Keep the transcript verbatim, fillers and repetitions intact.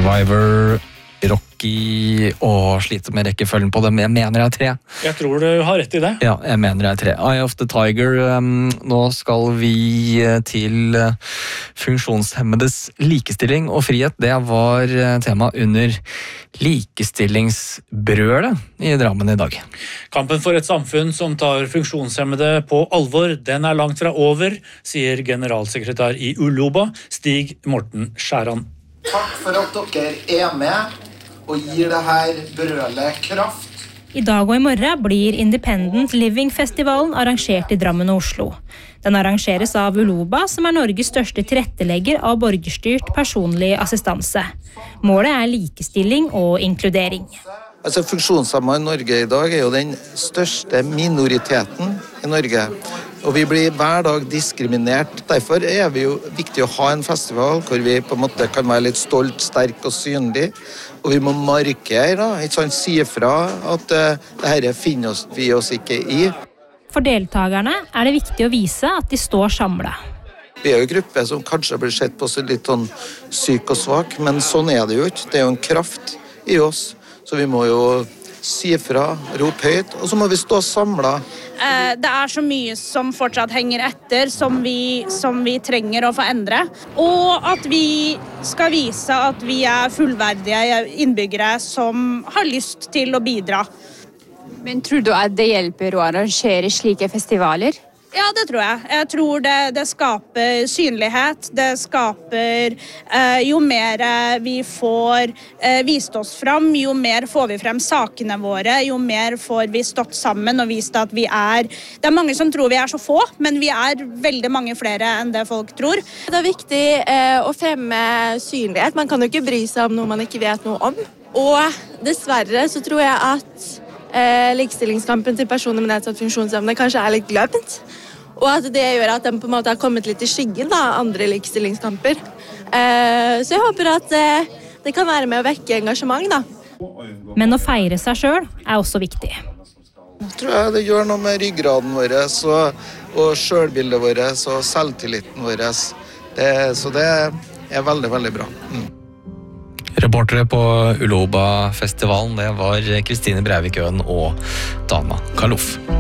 Survivor, Rocky og sliter med rekkefølgen på dem. Jeg mener jeg er tre. Jeg tror du har rett i det. Ja, jeg mener jeg er tre. Eye of the Tiger. Um, nå skal vi til uh, funksjonshemmedes likestilling og frihet. Det var uh, tema under likestillingsbrølet i Drammen i dag. Kampen for et samfunn som tar funksjonshemmede på alvor, den er langt fra over, sier generalsekretær i Uloba, Stig Morten Skjæran. Takk for at dere er med og gir det her brølet kraft. I dag og i morgen blir Independent Living-festivalen arrangert i Drammen og Oslo. Den arrangeres av Uloba, som er Norges største tilrettelegger av borgerstyrt personlig assistanse. Målet er likestilling og inkludering. Altså, funksjonshemmede i Norge i dag er jo den største minoriteten i Norge. Og vi blir hver dag diskriminert. Derfor er det jo viktig å ha en festival hvor vi på en måte kan være litt stolt, sterk og synlig. Og vi må markere, da, ikke sant, si fra at uh, dette finner oss, vi oss ikke i. For deltakerne er det viktig å vise at de står samlet. Vi er jo en gruppe som kanskje blir sett på som litt sånn syk og svak, men sånn er det jo ikke. Det er jo en kraft i oss, så vi må jo si fra, rope høyt, og så må vi stå samlet. Det er så mye som fortsatt henger etter, som vi, som vi trenger å få endre. Og at vi skal vise at vi er fullverdige innbyggere som har lyst til å bidra. Men tror du at det hjelper å arrangere slike festivaler? Ja, det tror jeg. Jeg tror det, det skaper synlighet. Det skaper eh, jo mer vi får eh, vist oss fram, jo mer får vi frem sakene våre, jo mer får vi stått sammen og vist at vi er... Det er mange som tror vi er så få, men vi er veldig mange flere enn det folk tror. Det er viktig eh, å fremme synlighet. Man kan jo ikke bry seg om noe man ikke vet noe om. Og dessverre så tror jeg at eh, likestillingskampen til personer med nedsatt funksjonsevne kanskje er litt glemt. Og at det gjør at de på en måte har kommet litt i skyggen av andre likestillingskamper. Eh, så jeg håper at eh, det kan være med å vekke engasjement, da. Men å feire seg selv er også viktig. Jeg tror jeg det gjør noe med ryggraden vår og, og selvbildet vårt og selvtilliten vår. Det, så det er veldig, veldig bra. Mm. Reportere på Uloba-festivalen, det var Kristine Breivik Øen og Dana Kalof.